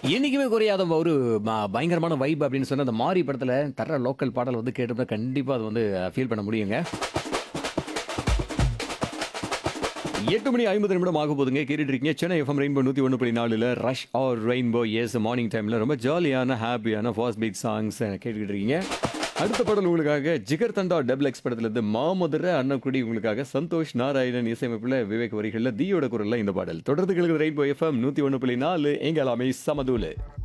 என்னைக்குமே குறையாத ஒரு பயங்கரமான வைப் அப்படின்னு சொன்னா, அந்த மாரி படத்துல தர்ற லோக்கல் பாடல் வந்து கேட்டோம்னா, கண்டிப்பா அது வந்து ஃபீல் பண்ண முடியுங்க. 8 மணி 50 நிமிடம் ஆக போதுங்க. கேட்டுட்டு இருக்கீங்க. Chennai FM rainbow 101.4ல rush R rainbow S morning டைம்ல ரொம்ப ஜாலியான, ஹேப்பியான ஃபாஸ்ட் பீட் சாங்ஸ் கேட்டுக்கிட்டு இருக்கீங்க. அடுத்த பாடல் உங்களுக்காக ஜிகர் தண்டா டபுள் எக்ஸ் படத்துல இருந்து மாமதுர அன்னக்குடி உங்களுக்காக சந்தோஷ் நாராயணன் இசையமைப்புல விவேக் வரிகள்ல தீயோட குரல்ல இந்த பாடல். தொடர்ந்து கேளுங்க ரெயின்போ எஃப்எம் 101.4 எங்க எல்லாமே சமதூல.